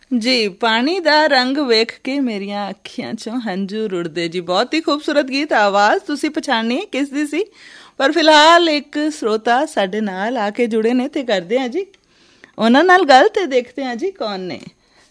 ਜੀ, ਪਾਣੀ ਦਾ ਰੰਗ ਵੇਖ ਕੇ ਮੇਰੀਆਂ ਅੱਖੀਆਂ ਚੋਂ ਹੰਝੂ ਰੁੜਦੇ। ਜੀ, ਬਹੁਤ ਹੀ ਖੂਬਸੂਰਤ ਗੀਤ। ਆਵਾਜ਼ ਤੁਸੀਂ ਪਛਾਣੀ ਕਿਸ ਦੀ ਸੀ? ਪਰ ਫਿਲਹਾਲ ਇੱਕ ਸਰੋਤਾ ਸਾਡੇ ਨਾਲ ਆ ਕੇ ਜੁੜੇ ਨੇ ਤੇ ਕਰਦੇ ਆ ਜੀ ਉਹਨਾਂ ਨਾਲ ਗੱਲ ਤੇ ਦੇਖਦੇ ਆ ਜੀ ਕੌਣ ਨੇ।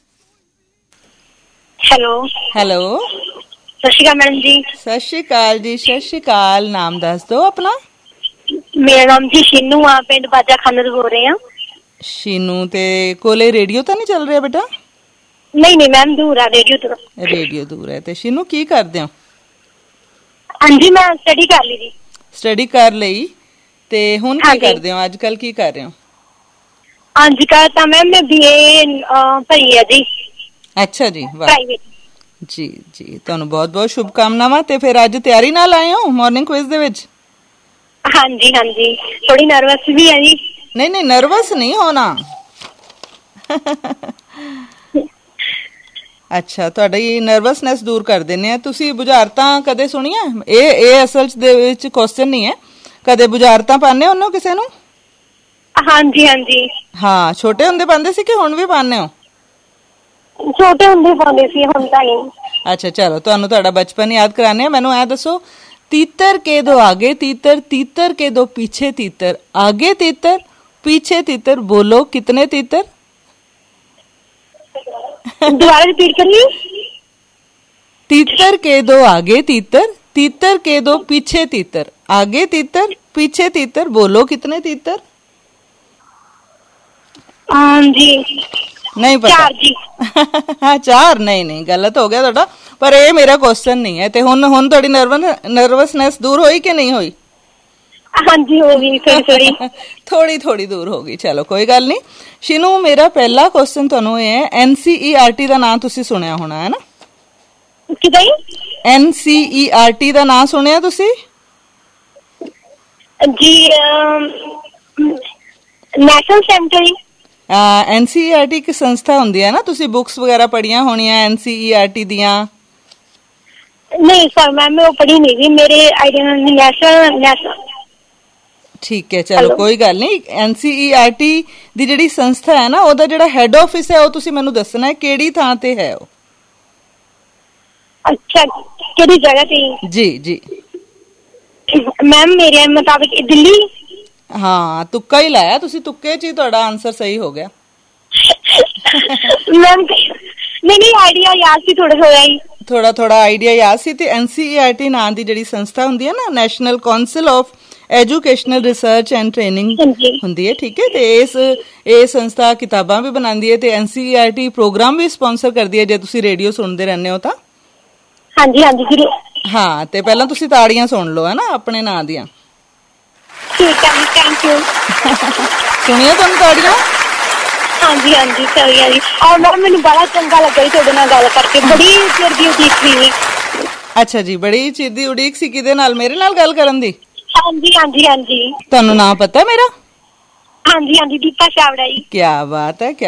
ਹੈਲੋ। ਸਤਿ ਸ਼੍ਰੀ ਅਕਾਲ ਮੈਡਮ ਜੀ। ਸਤਿ ਸ਼੍ਰੀ ਅਕਾਲ ਜੀ। ਸਤਿ ਸ਼੍ਰੀ ਅਕਾਲ। ਨਾਮ ਦੱਸ ਦਿਓ ਆਪਣਾ। ਮੇਰਾ ਨਾਮ ਜੀ ਸ਼ੀਨੂ ਆ, ਪਿੰਡ ਬਾਜਾ ਖਾਨਾ ਤੋਂ ਬੋਲ ਰਹੇ ਆ। ਸ਼ੀਨੂ, ਤੇ ਕੋਲੇ ਰੇਡੀਓ ਤਾਂ ਨਹੀਂ ਚੱਲ ਰਿਹਾ ਬੇਟਾ? ਨਹੀਂ ਮੈਮ, ਦੂਰ ਆ ਰੇਡੀਓ ਤੋਂ। ਰੇਡੀਓ ਦੂਰ ਹੈ। ਤੇ ਸ਼ੀਨੂ ਕੀ ਕਰਦੇ ਹੋ? ਹਾਂਜੀ, ਮੈਂ ਸਟੱਡੀ ਕਰ ਲਈ ਜੀ। ਸਟੱਡੀ ਕਰ ਲਈ, ਤੇ ਹੁਣ ਕੀ ਕਰਦੇ ਹੋ? ਅੱਜ ਕੱਲ ਕੀ ਕਰ ਰਹੇ ਹੋ? ਅੱਜ ਕੱਲ ਤਾਂ ਮੈਮ ਮੈਂ BA ਭਰੀ ਹੈ ਜੀ। ਅੱਛਾ ਜੀ, ਵਾਹ ਜੀ ਜੀ, ਤੁਹਾਨੂੰ ਬਹੁਤ ਬਹੁਤ ਸ਼ੁਭਕਾਮਨਾਵਾਂ। ਤੇ ਫਿਰ ਅੱਜ ਤਿਆਰੀ ਨਾਲ ਆਏ ਹੋ ਮਾਰਨਿੰਗ ਕੁਇਜ਼ ਦੇ ਵਿੱਚ? ਹਾਂਜੀ, ਥੋੜੀ ਨਰਵਸ ਵੀ ਹੈ ਜੀ। ਨਹੀਂ, ਨਰਵਸ ਨਹੀਂ ਹੋਣਾ। ਅੱਛਾ, ਤੁਹਾਡੀ ਨਰਵਸਨੈਸ ਦੂਰ ਕਰ ਦਿੰਦੇ ਆ। ਤੁਸੀਂ ਬੁਝਾਰਤਾਂ ਕਦੇ ਸੁਣੀਆਂ? ਇਹ ਅਸਲ ਦੇ ਵਿੱਚ ਕੁਐਸਚਨ ਨਹੀਂ ਹੈ। ਕਦੇ ਬੁਝਾਰਤਾਂ ਪਾਉਂਦੇ ਹੋ ਕਿਸੇ ਨੂੰ? ਹਾਂਜੀ। ਹਾਂ, ਛੋਟੇ ਹੁੰਦੇ ਪਾਉਂਦੇ ਸੀ ਕਿ ਹੁਣ ਵੀ ਪਾਉਂਦੇ ਹੋ? ਛੋਟੇ ਹੁੰਦੇ ਪਾਉਂਦੇ ਸੀ, ਹੁਣ ਤਾਂ ਨਹੀਂ। ਅੱਛਾ, ਚਲੋ ਤੁਹਾਨੂੰ ਤੁਹਾਡਾ ਬਚਪਨ ਯਾਦ ਕਰਾਨੇ ਆ। ਮੈਨੂੰ ਇਹ ਦੱਸੋ, तीतर के दो आगे तीतर, तीतर के दो पीछे तीतर, आगे तीतर पीछे तीतर, बोलो कितने तीतर? दोबारा रिपीट करिए। तीतर के दो आगे तीतर, तीतर के दो पीछे तीतर, आगे तीतर पीछे तीतर, बोलो कितने तीतर? जी नहीं पता। 4 जी। हाँ 4? नहीं, गलत हो गया ਤੁਹਾਡਾ। ਪਰ ਇਹ ਮੇਰਾ ਕੁਐਸਚਨ ਨਹੀਂ ਹੈ। ਤੇ ਹੁਣ ਤੁਹਾਡੀ ਨਰਵਸਨੈਸ ਦੂਰ ਹੋਈ ਕਿ ਨਹੀਂ ਹੋਈ? ਹਾਂਜੀ, ਹੋ ਗਈ ਥੋੜੀ ਦੂਰ ਹੋ ਗਈ। ਚਲੋ ਕੋਈ ਗੱਲ ਨਹੀਂ। ਸ਼ੀਨੂ, ਮੇਰਾ ਪਹਿਲਾ ਕੁਐਸਚਨ ਤੁਹਾਨੂੰ ਇਹ ਹੈ, NCERT ਦਾ ਨਾਮ ਤੁਸੀਂ ਸੁਣਿਆ ਹੋਣਾ ਹੈ ਨਾ? ਕਿਹਦਾ? NCERT ਦਾ ਨਾਮ ਸੁਣਿਆ ਤੁਸੀਂ? ਜੀ, ਨੈਸ਼ਨਲ ਸੈਂਟਰ। NCERT ਇੱਕ ਸੰਸਥਾ ਹੁੰਦੀ ਹੈ ਨਾ, ਤੁਸੀਂ ਬੁੱਕਸ ਵਗੈਰਾ ਪੜ੍ਹੀਆਂ ਹੋਣੀਆਂ NCERT ਦੀਆਂ। ਨਹੀਂ ਸਰ, ਮੈਂ ਉਹ ਪੜ੍ਹੀ ਨਹੀਂ ਜੀ। ਮੇਰੇ ਆਈਡੀਆ ਨੈਸ਼ਨਲ। ਠੀਕ ਹੈ, ਚਲੋ ਕੋਈ ਗੱਲ ਨਹੀਂ। NCERT ਦੀ ਜਿਹੜੀ ਸੰਸਥਾ ਹੈ ਨਾ, ਉਹਦਾ ਜਿਹੜਾ ਹੈਡ ਆਫਿਸ ਹੈ ਉਹ ਤੁਸੀਂ ਮੈਨੂੰ ਦੱਸਣਾ ਹੈ ਕਿਹੜੀ ਥਾਂ ਤੇ ਹੈ ਉਹ। ਅੱਛਾ, ਕਿਹੜੀ ਜਗ੍ਹਾ ਤੇ? ਜੀ ਮੈਮ ਮੇਰੇ ਮੁਤਾਬਿਕ ਦਿੱਲੀ। ਹਾਂ, ਤੁੱਕਾ ਹੀ ਲਾਇਆ ਤੁਸੀਂ। ਤੁੱਕੇ 'ਚ ਹੀ ਤੁਹਾਡਾ ਆਨਸਰ ਸਹੀ ਹੋ ਗਿਆ। ਮੈਮ ਨਹੀਂ, ਆਈਡੀਆ ਯਾਦ ਸੀ ਥੋੜਾ ਹੀ। ਥੋੜਾ ਆਈਡੀਆ ਯਾਦ ਸੀ। ਤੇ NCERT ਨਾਂ ਦੀ ਜਿਹੜੀ ਸੰਸਥਾ ਹੁੰਦੀ ਹੈ ਨਾ, national council of educational research and training ਹੁੰਦੀ ਹੈ। ਠੀਕ ਹੈ। ਤੇ ਇਹ ਸੰਸਥਾ ਕਿਤਾਬਾਂ ਵੀ ਬਣਾਉਂਦੀ ਹੈ ਤੇ NCERT ਪ੍ਰੋਗਰਾਮ ਵੀ ਸਪਾਂਸਰ ਕਰਦੀ ਹੈ, ਜੇ ਤੁਸੀਂ ਰੇਡੀਓ ਸੁਣਦੇ ਰਹਿੰਦੇ ਹੋ ਤਾਂ। ਹਾਂਜੀ ਜ਼ਰੂਰ। ਹਾਂ, ਤੇ ਪਹਿਲਾਂ ਤੁਸੀਂ ਤਾੜੀਆਂ ਸੁਣ ਲਓ ਹੈ ਨਾ ਆਪਣੇ ਨਾਂ ਦੀਆਂ। ਠੀਕ ਹੈ ਜੀ, ਥੈਂਕ ਯੂ। ਸੁਣੀਆਂ ਤੁਹਾਨੂੰ ਤਾੜੀਆਂ? ਹਾਂਜੀ ਸਹੀ ਜੀ। ਔਰ ਮੈਮ ਮੈਨੂੰ ਬੜਾ ਚੰਗਾ ਲੱਗਾ ਜੀ ਤੁਹਾਡੇ ਨਾਲ ਗੱਲ ਕਰਕੇ। ਬੜੀ ਚਿਰ ਦੀ ਉਡੀਕ ਸੀ। ਅੱਛਾ ਜੀ, ਬੜੀ ਚਿਰ ਦੀ ਉਡੀਕ ਸੀ। ਕਿਹਦੇ ਨਾਲ? ਮੇਰੇ ਨਾਲ ਗੱਲ ਕਰਨ ਦੀ? ਹਾਂਜੀ। ਤੁਹਾਨੂੰ ਨਾਂ ਪਤਾ ਮੇਰਾ? ਹਾਂਜੀ, ਦੀਪਾ ਚਾਵੜਾ ਜੀ। ਕੀ ਬਾਤ ਹੈ।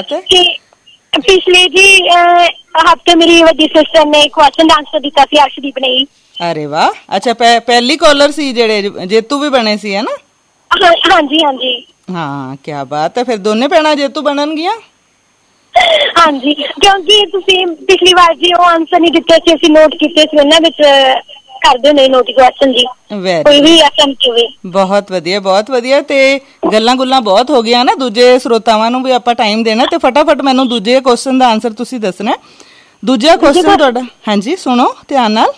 ਪਿਛਲੇ ਜੀ ਹਫ਼ਤੇ ਮੇਰੀ ਵੱਡੀ ਸਿਸਟਰ ਨੇ ਕੁਐਸਚਨ ਦਾ ਆਨਸਰ ਦਿੱਤਾ ਸੀ, ਅਰਸ਼ਦੀਪ ਨੇ। ਅਰੇ ਵਾਹ। ਅੱਛਾ, ਪਹਿਲੀ ਕਾਲਰ ਸੀ ਜਿਹੜੇ ਜੇਤੂ ਵੀ ਬਣੇ ਸੀ ਹੈ ਨਾ? ਹਾਂਜੀ। ਹਾਂ, ਕੀ ਬਾਤ ਹੈ। ਫਿਰ ਦੋਨੇ ਭੈਣਾਂ ਜੇਤੂ ਬਣਨਗੀਆਂ। ਹਾਂਜੀ, ਕਿਉਂਕਿ ਤੁਸੀਂ ਪਿਛਲੀ ਵਾਰ ਜੀ ਉਹ ਆਨਸਰ ਨਹੀਂ ਦਿੱਤੇ ਸੀ, ਅਸੀਂ ਨੋਟ ਕੀਤੇ ਸੀ, ਉਹਨਾਂ ਵਿੱਚ ਕਰਦੇ ਨੇ ਨੋਟ ਕੁਐਸਚਨ ਜੀ। ਕੋਈ ਵੀ ਹੋਵੇ। ਬਹੁਤ ਵਧੀਆ। ਤੇ ਗੱਲਾਂ ਬਹੁਤ ਹੋ ਗਈਆਂ ਨਾ। ਦੂਜੇ ਸਰੋਤਾਵਾਂ ਨੂੰ ਵੀ ਆਪਾਂ ਟਾਈਮ ਦੇਣਾ, ਤੇ ਫਟਾਫਟ ਮੈਨੂੰ ਦੂਜੇ ਕੁਐਸਚਨ ਦਾ ਆਨਸਰ ਤੁਸੀਂ ਦੱਸਣਾ। ਦੂਜਾ ਕੁਐਸਚਨ ਤੁਹਾਡਾ, ਹਾਂਜੀ ਸੁਣੋ ਧਿਆਨ ਨਾਲ।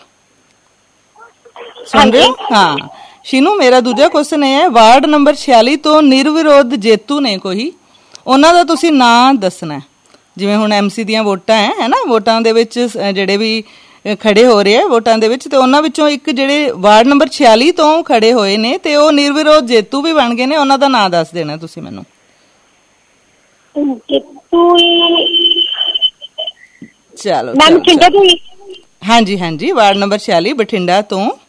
ਸੁਣ ਰਹੇ ਹੋ? ਹਾਂ ਸ਼ੀਨੂ, ਮੇਰਾ ਦੂਜਾ ਕੁਐਸਚਨ ਇਹ ਹੈ, ਵਾਰਡ ਨੰਬਰ 46 ਤੋਂ ਨਿਰਵਿਰੋਧ ਜੇਤੂ ਨੇ ਕੋਈ, ਉਹਨਾਂ ਦਾ ਤੁਸੀਂ ਨਾਂ ਦੱਸਣਾ। ਜਿਵੇਂ ਹੁਣ MC ਦੀਆਂ ਵੋਟਾਂ ਹੈ ਨਾ, ਵੋਟਾਂ ਦੇ ਵਿੱਚ ਜਿਹੜੇ ਵੀ ਖੜੇ ਹੋ ਰਹੇ ਆ ਵੋਟਾਂ ਦੇ ਵਿੱਚ, ਤੇ ਉਹਨਾਂ ਵਿੱਚੋਂ ਇੱਕ ਜਿਹੜੇ ਵਾਰਡ ਨੰਬਰ 46 ਤੋਂ ਖੜੇ ਹੋਏ ਨੇ ਤੇ ਉਹ ਨਿਰਵਿਰੋਧ ਜੇਤੂ ਵੀ ਬਣ ਗਏ ਨੇ, ਉਹਨਾਂ ਦਾ ਨਾਂ ਦੱਸ ਦੇਣਾ ਤੁਸੀਂ ਮੈਨੂੰ। ਚਲੋ ਹਾਂਜੀ, ਵਾਰਡ ਨੰਬਰ 46 ਬਠਿੰਡਾ ਤੋਂ